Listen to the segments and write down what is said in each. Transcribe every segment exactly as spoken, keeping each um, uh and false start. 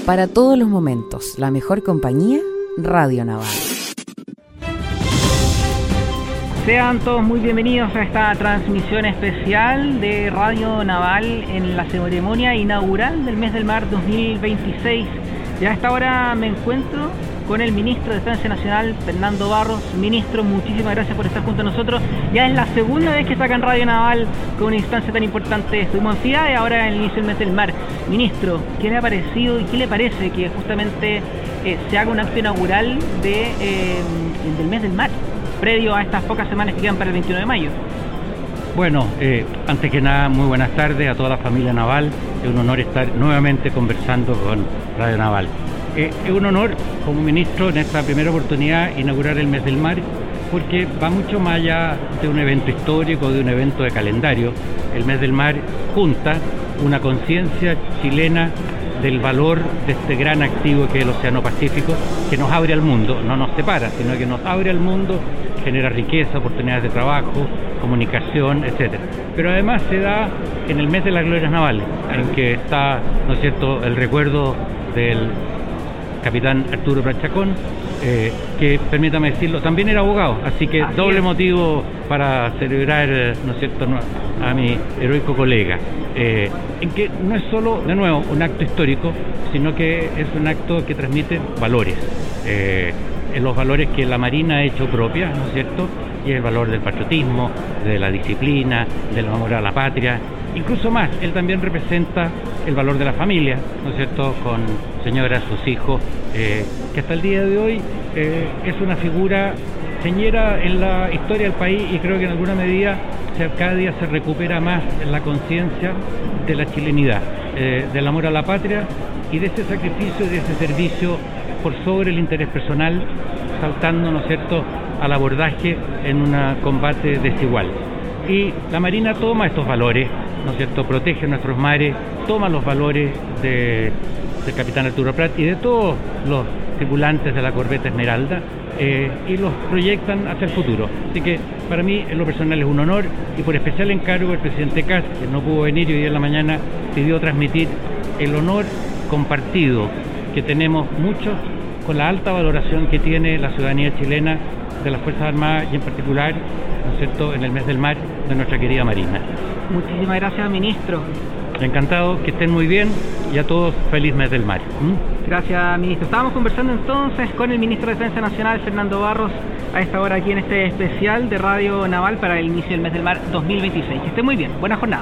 Para todos los momentos, la mejor compañía, Radio Naval. Sean todos muy bienvenidos a esta transmisión especial de Radio Naval en la ceremonia inaugural del Mes del Mar dos mil veintiséis. Ya a esta hora me encuentro con el ministro de Defensa Nacional, Fernando Barros. Ministro, muchísimas gracias por estar junto a nosotros. Ya es la segunda vez que sacan Radio Naval con una instancia tan importante. Estuvimos en FIDA y ahora en el inicio del Mes del Mar. Ministro, ¿qué le ha parecido y qué le parece que justamente eh, se haga un acto inaugural de, eh, del Mes del Mar, previo a estas pocas semanas que quedan para el veintiuno de mayo? Bueno, eh, antes que nada, muy buenas tardes a toda la familia Naval. Es un honor estar nuevamente conversando con Radio Naval. Eh, es un honor, como ministro, en esta primera oportunidad, inaugurar el Mes del Mar, porque va mucho más allá de un evento histórico, de un evento de calendario. El Mes del Mar junta una conciencia chilena del valor de este gran activo que es el Océano Pacífico, que nos abre al mundo, no nos separa, sino que nos abre al mundo, genera riqueza, oportunidades de trabajo, comunicación, etcétera. Pero además se da en el Mes de las Glorias Navales, en que está, ¿no es cierto?, el recuerdo del capitán Arturo Prat Chacón, eh, que, permítame decirlo, también era abogado, así que así doble es. Motivo para celebrar, ¿no es cierto?, a mi heroico colega, eh, en que no es solo, de nuevo, un acto histórico, sino que es un acto que transmite valores, eh, en los valores que la Marina ha hecho propias, ¿no es cierto?, y el valor del patriotismo, de la disciplina, del amor a la patria. Incluso más, él también representa el valor de la familia, ¿no es cierto?, con señoras, sus hijos, eh, que hasta el día de hoy eh, es una figura señera en la historia del país, y creo que en alguna medida se, cada día se recupera más en la conciencia de la chilenidad, eh, del amor a la patria y de ese sacrificio y de ese servicio por sobre el interés personal, saltando, ¿no es cierto?, al abordaje en un combate desigual. Y la Marina toma estos valores, ¿no es cierto?, protege nuestros mares, toma los valores de, del capitán Arturo Prat y de todos los tripulantes de la corbeta Esmeralda, eh, y los proyectan hacia el futuro. Así que para mí, en lo personal, es un honor, y por especial encargo el presidente Kast, que no pudo venir y hoy en la mañana pidió transmitir el honor compartido que tenemos muchos con la alta valoración que tiene la ciudadanía chilena de las Fuerzas Armadas y en particular, ¿no es cierto?, en el Mes del Mar de nuestra querida Marina. Muchísimas gracias, ministro. Encantado, que estén muy bien y a todos feliz Mes del Mar. ¿Mm? Gracias, ministro. Estábamos conversando entonces con el ministro de Defensa Nacional, Fernando Barros, a esta hora aquí en este especial de Radio Naval para el inicio del Mes del Mar dos mil veintiséis. Que esté muy bien. Buena jornada.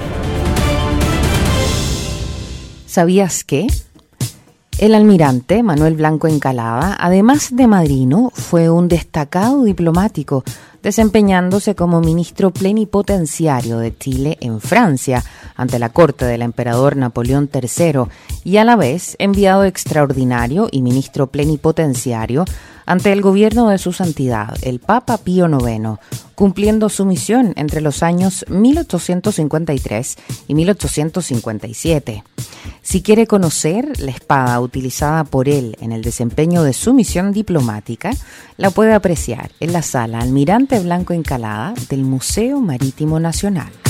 ¿Sabías qué? El almirante Manuel Blanco Encalada, además de madrino, fue un destacado diplomático, desempeñándose como ministro plenipotenciario de Chile en Francia, ante la corte del emperador Napoleón tercero, y a la vez enviado extraordinario y ministro plenipotenciario ante el gobierno de su santidad, el Papa Pío noveno, cumpliendo su misión entre los años mil ochocientos cincuenta y tres y mil ochocientos cincuenta y siete. Si quiere conocer la espada utilizada por él en el desempeño de su misión diplomática, la puede apreciar en la sala Almirante Blanco Encalada del Museo Marítimo Nacional.